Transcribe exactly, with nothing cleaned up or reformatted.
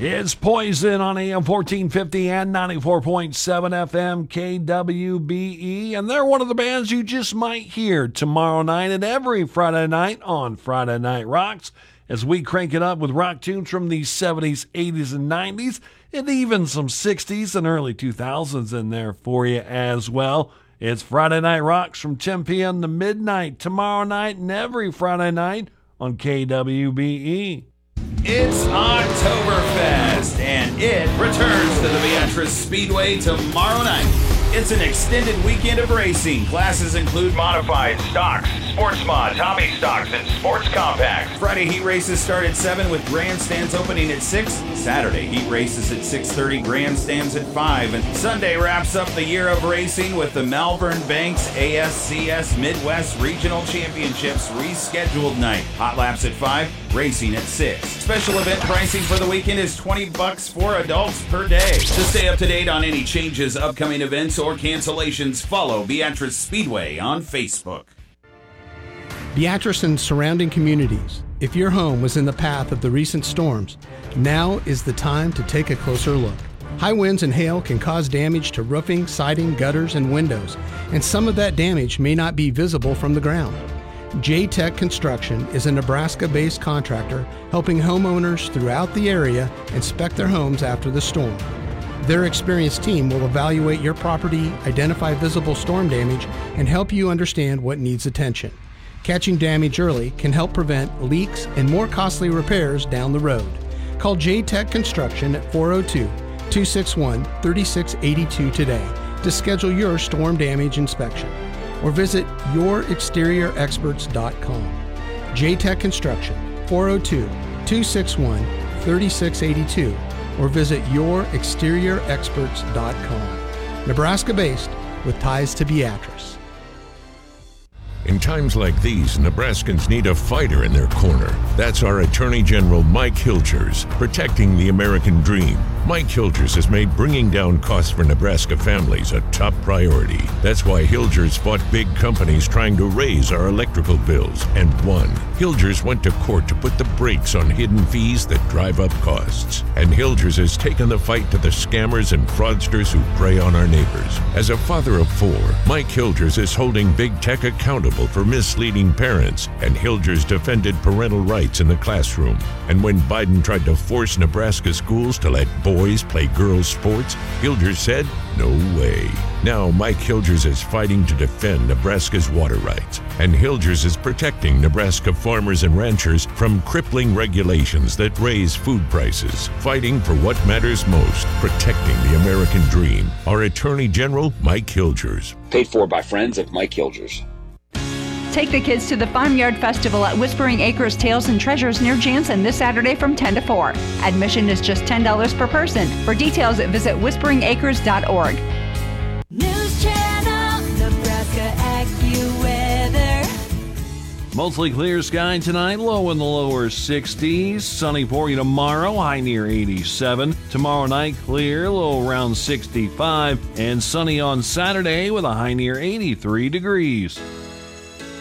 It's Poison on A M fourteen fifty and ninety-four point seven F M K W B E, and they're one of the bands you just might hear tomorrow night and every Friday night on Friday Night Rocks as we crank it up with rock tunes from the seventies, eighties, and nineties, and even some sixties and early two thousands in there for you as well. It's Friday Night Rocks from ten p.m. to midnight tomorrow night and every Friday night on K W B E. It's Oktoberfest, and it returns to the Beatrice Speedway tomorrow night. It's an extended weekend of racing. Classes include modified, stocks, sports mods, hobby stocks, and sports compacts. Friday heat races start at seven with grandstands opening at six. Saturday heat races at six thirty, grandstands at five. And Sunday wraps up the year of racing with the Malvern Banks A S C S Midwest Regional Championships rescheduled night. Hot laps at five, racing at six. Special event pricing for the weekend is twenty bucks for adults per day. To stay up to date on any changes, upcoming events, or cancellations, follow Beatrice Speedway on Facebook. Beatrice and surrounding communities, if your home was in the path of the recent storms, now is the time to take a closer look. High winds and hail can cause damage to roofing, siding, gutters, and windows, and some of that damage may not be visible from the ground. J-Tech Construction is a Nebraska-based contractor helping homeowners throughout the area inspect their homes after the storm. Their experienced team will evaluate your property, identify visible storm damage, and help you understand what needs attention. Catching damage early can help prevent leaks and more costly repairs down the road. Call J-Tech Construction at four oh two, two six one, three six eight two today to schedule your storm damage inspection, or visit your exterior experts dot com. J-Tech Construction, four oh two, two six one, three six eight two, or visit your exterior experts dot com. Nebraska-based with ties to Beatrice. In times like these, Nebraskans need a fighter in their corner. That's our Attorney General Mike Hilgers, protecting the American dream. Mike Hilgers has made bringing down costs for Nebraska families a top priority. That's why Hilgers fought big companies trying to raise our electrical bills and won. Hilgers went to court to put the brakes on hidden fees that drive up costs. And Hilgers has taken the fight to the scammers and fraudsters who prey on our neighbors. As a father of four, Mike Hilgers is holding big tech accountable for misleading parents, and Hilgers defended parental rights in the classroom. And when Biden tried to force Nebraska schools to let boys play girls' sports, Hilgers said, no way. Now Mike Hilgers is fighting to defend Nebraska's water rights, and Hilgers is protecting Nebraska farmers and ranchers from crippling regulations that raise food prices, fighting for what matters most, protecting the American dream. Our Attorney General, Mike Hilgers. Paid for by friends of Mike Hilgers. Take the kids to the Farmyard Festival at Whispering Acres Tales and Treasures near Jansen this Saturday from ten to four. Admission is just ten dollars per person. For details, visit whispering acres dot org. News Channel, Nebraska AccuWeather. Mostly clear sky tonight, low in the lower sixties. Sunny for you tomorrow, high near eighty-seven. Tomorrow night, clear, low around sixty-five. And sunny on Saturday with a high near eighty-three degrees.